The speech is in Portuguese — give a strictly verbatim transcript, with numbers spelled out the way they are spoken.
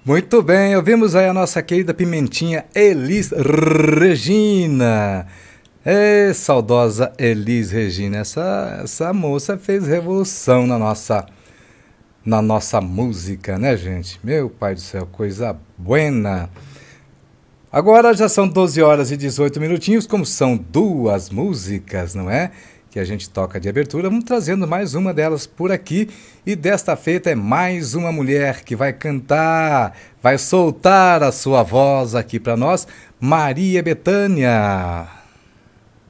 Muito bem, ouvimos aí a nossa querida pimentinha Elis Regina. Ê, saudosa Elis Regina, essa, essa moça fez revolução na nossa, na nossa música, né, gente? Meu pai do céu, coisa buena. Agora já são doze horas e dezoito minutinhos, como são duas músicas, não é? Que a gente toca de abertura, vamos trazendo mais uma delas por aqui. E desta feita é mais uma mulher que vai cantar, vai soltar a sua voz aqui para nós, Maria Bethânia.